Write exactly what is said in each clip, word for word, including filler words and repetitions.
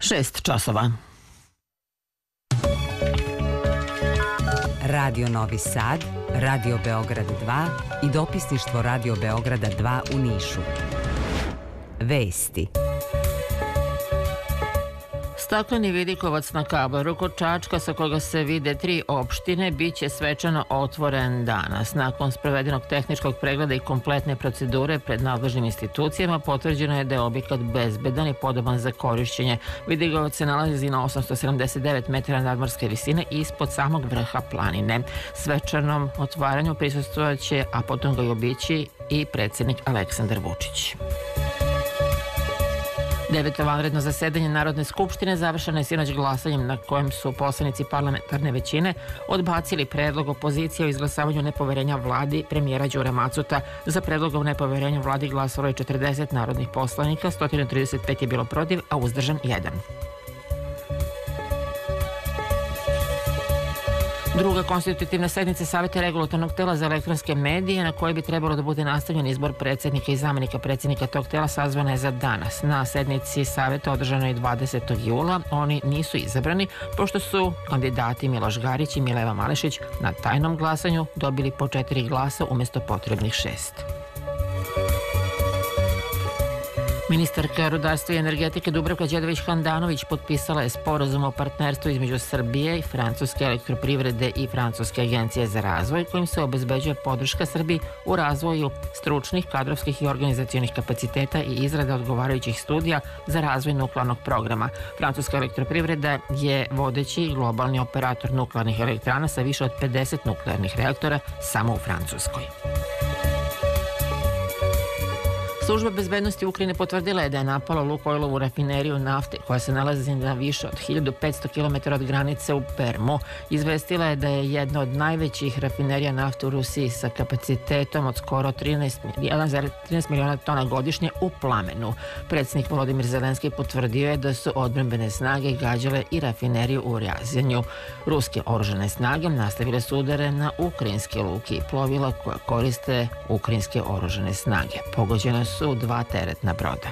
Šest časova. Radio Novi Sad, Radio Beograd dva i dopisništvo Radio Beograda dva u Nišu. Vesti. Stakleni vidikovac na Kablaru kod Čačka, sa koga se vide tri opštine, bit će svečano otvoren danas. Nakon sprovedenog tehničkog pregleda i kompletne procedure pred nadležnim institucijama, potvrđeno je da je objekat bezbedan i podoban za korišćenje. Vidikovac se nalazi na osamsto sedamdeset devet metara nadmorske visine ispod samog vrha planine. Svečanom otvaranju prisustvovaće, a potom ga i obići, i predsjednik Aleksandar Vučić. Deveto vanredno zasedanje Narodne skupštine završeno je sinoć glasanjem na kojem su poslanici parlamentarne većine odbacili predlog opozicije o izglasavanju nepoverenja vladi premijera Đure Macuta. Za predlogom nepoverenja vladi glasalo je četrdeset narodnih poslanika, sto trideset pet je bilo protiv, a uzdržan jedan. Druga konstitutivna sednica Saveta regulatornog tela za elektronske medije, na kojoj bi trebalo da bude nastavljen izbor predsjednika i zamenika predsjednika tog tela, sazvana je za danas. Na sednici Saveta održanoj dvadesetog jula oni nisu izabrani, pošto su kandidati Miloš Garić i Mileva Malešić na tajnom glasanju dobili po četiri glasa umjesto potrebnih šest. Ministarka rudarstva i energetike Dubravka Đedović-Handanović potpisala je sporazum o partnerstvu između Srbije i Francuske elektroprivrede i Francuske agencije za razvoj, kojim se obezbeđuje podrška Srbiji u razvoju stručnih, kadrovskih i organizacionih kapaciteta i izrade odgovarajućih studija za razvoj nuklearnog programa. Francuska elektroprivreda je vodeći globalni operator nuklearnih elektrana sa više od pedeset nuklearnih reaktora samo u Francuskoj. Služba bezbednosti Ukrajine potvrdila je da je napala Lukoilovu rafineriju nafte, koja se nalazi na više od hiljadu petsto kilometara od granice u Permu. Izvestila je da je jedna od najvećih rafinerija nafte u Rusiji sa kapacitetom od skoro jedan zarez trinaest miliona tona godišnje u plamenu. Predsjednik Volodimir Zelenski potvrdio je da su odbrambene snage gađale i rafineriju u Rjazanju. Ruske oružane snage nastavile su udare na ukrajinske luke i plovila koja koriste ukrajinske oružane snage. Pogođene su su dva teretna broda.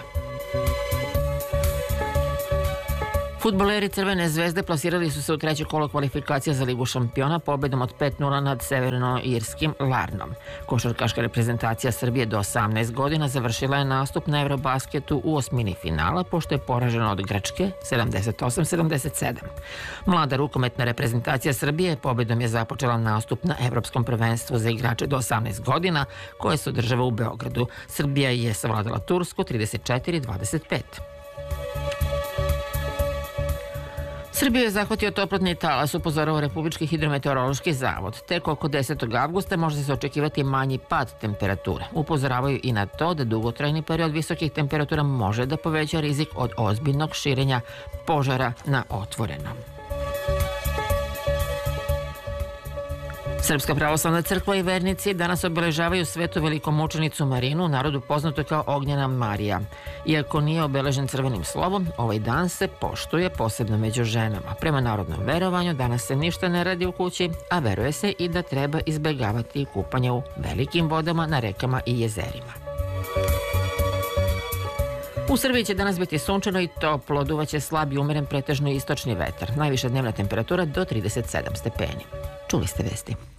Fudbaleri Crvene zvezde plasirali su se u treće kolo kvalifikacija za Ligu šampiona pobedom od pet nula nad severnoirskim Larnom. Košarkaška reprezentacija Srbije do osamnaest godina završila je nastup na Eurobasketu u osmini finala, pošto je poražena od Grčke sedamdeset osam sedamdeset sedam. Mlada rukometna reprezentacija Srbije pobedom je započela nastup na Evropskom prvenstvu za igrače do osamnaest godina, koje se održava u Beogradu. Srbija je savladala Tursku trideset četiri dvadeset pet. Srbiju je zahvatio toplotni talas, upozorava Republički hidrometeorološki zavod. Tek oko desetog avgusta može se očekivati manji pad temperature. Upozoravaju i na to da dugotrajni period visokih temperatura može da poveća rizik od ozbiljnog širenja požara na otvorenom. Srpska pravoslavna crkva i vernici danas obeležavaju svetu velikomučenicu Marinu, narodu poznatu kao Ognjena Marija. Iako nije obeležen crvenim slovom, ovaj dan se poštuje posebno među ženama. Prema narodnom verovanju danas se ništa ne radi u kući, a veruje se i da treba izbegavati kupanje u velikim vodama na rekama i jezerima. U Srbiji će danas biti sunčano i toplo, duvaće slab i umeren pretežno istočni vetar. Najviša dnevna temperatura do trideset sedam stepeni. Čuli ste vesti.